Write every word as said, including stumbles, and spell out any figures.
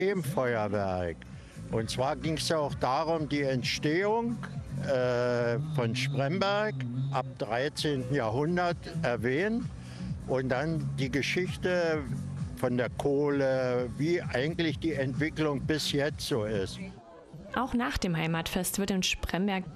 Im Feuerwerk. Und zwar ging es ja auch darum, die Entstehung äh, von Spremberg ab dreizehnten. Jahrhundert erwähnt und dann die Geschichte von der Kohle, wie eigentlich die Entwicklung bis jetzt so ist. Auch nach dem Heimatfest wird in Spremberg